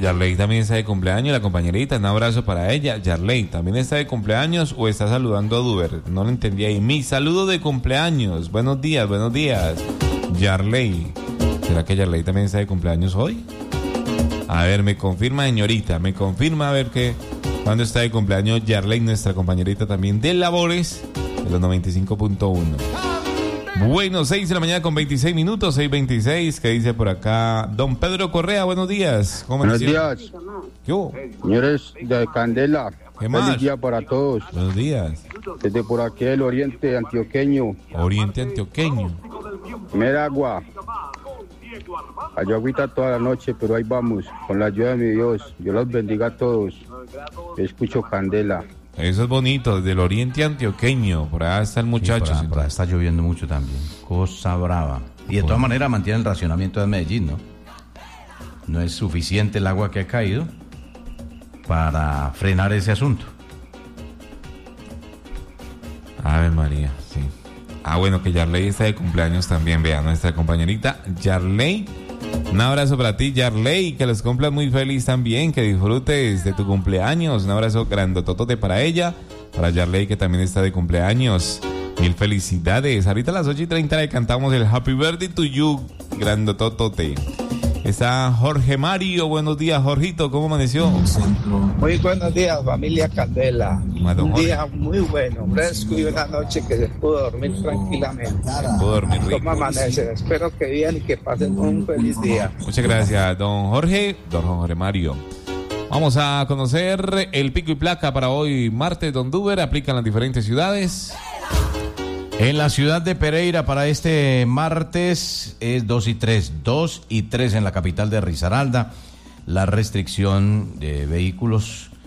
Yarley también está de cumpleaños, la compañerita, un abrazo para ella. Yarley, ¿también está de cumpleaños o está saludando a Duber? No lo entendí ahí. Mi saludo de cumpleaños. Buenos días, Yarley. ¿Será que Yarley también está de cumpleaños hoy? A ver, me confirma, señorita, a ver cuándo está de cumpleaños Yarley, nuestra compañerita también de labores de los 95.1. Bueno, 6 de la mañana con 26 minutos, 6:26, ¿qué dice por acá? Don Pedro Correa, buenos días. Buenos días. ¿Qué hubo? Señores de Candela, ¿Qué más? feliz día para todos. Buenos días. Desde por aquí el oriente antioqueño. Oriente antioqueño. Meragua. Hay agüita toda la noche, pero ahí vamos, con la ayuda de mi Dios. Dios los bendiga a todos. Escucho Candela. Eso es bonito, del oriente antioqueño. Por allá está el muchacho. Sí, por allá está lloviendo mucho también. Cosa brava. Y de todas maneras mantiene el racionamiento de Medellín, ¿no? No es suficiente el agua que ha caído para frenar ese asunto. Ave María, sí. Bueno, que Yarley está de cumpleaños también, vea, nuestra compañerita Yarley. Un abrazo para ti, Yarley, que los cumplas muy feliz también, que disfrutes de tu cumpleaños. Un abrazo grandototote para ella, para Yarley, que también está de cumpleaños. Mil felicidades. Ahorita a las 8:30 le cantamos el Happy Birthday to you, grandototote. Está Jorge Mario. Buenos días, Jorgito, ¿cómo amaneció? Muy buenos días, familia Candela. Un día muy bueno, fresco y una noche que se pudo dormir tranquilamente. Pudo dormir rico. ¿Cómo amanece? Espero que bien y que pasen un feliz día. Muchas gracias, don Jorge Mario. Vamos a conocer el pico y placa para hoy, martes. Don Duber, aplican las diferentes ciudades. En la ciudad de Pereira para este martes es 2 y 3. 2 y 3 en la capital de Risaralda. La restricción de vehículos